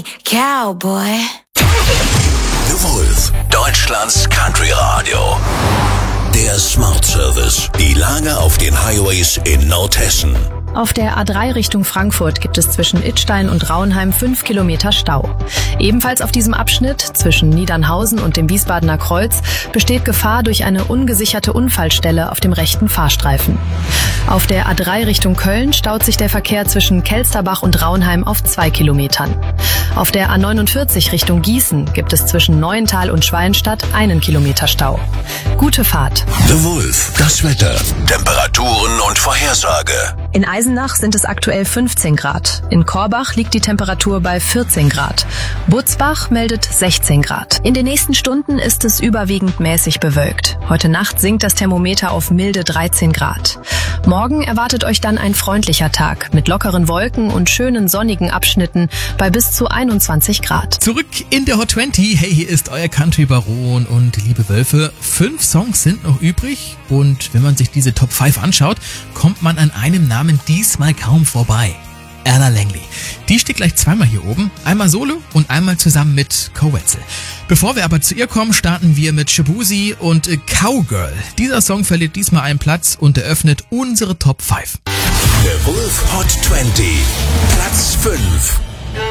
me, cowboy. The Wolf, Deutschlands Country Radio. Der Smart Service. Die Lage auf den Highways in Nordhessen. Auf der A3 Richtung Frankfurt gibt es zwischen Idstein und Raunheim 5 Kilometer Stau. Ebenfalls auf diesem Abschnitt zwischen Niedernhausen und dem Wiesbadener Kreuz besteht Gefahr durch eine ungesicherte Unfallstelle auf dem rechten Fahrstreifen. Auf der A3 Richtung Köln staut sich der Verkehr zwischen Kelsterbach und Raunheim auf 2 Kilometern. Auf der A49 Richtung Gießen gibt es zwischen Neuental und Schwalmstadt 1 Kilometer Stau. Gute Fahrt. The Wolf, das Wetter, Temperaturen und Vorhersage. In Eisenach sind es aktuell 15 Grad. In Korbach liegt die Temperatur bei 14 Grad. Butzbach meldet 16 Grad. In den nächsten Stunden ist es überwiegend mäßig bewölkt. Heute Nacht sinkt das Thermometer auf milde 13 Grad. Morgen erwartet euch dann ein freundlicher Tag mit lockeren Wolken und schönen sonnigen Abschnitten bei bis zu 21 Grad. Zurück in der Hot 20. Hey, hier ist euer Country-Baron und liebe Wölfe. 5 Songs sind noch übrig und wenn man sich diese Top 5 anschaut, kommt man an einem Namen diesmal kaum vorbei. Ella Langley. Die steht gleich zweimal hier oben, einmal solo und einmal zusammen mit Cowetzel. Bevor wir aber zu ihr kommen, starten wir mit Shaboozey und Cowgirl. Dieser Song verliert diesmal einen Platz und eröffnet unsere Top 5. The Wolf Hot 20, Platz 5.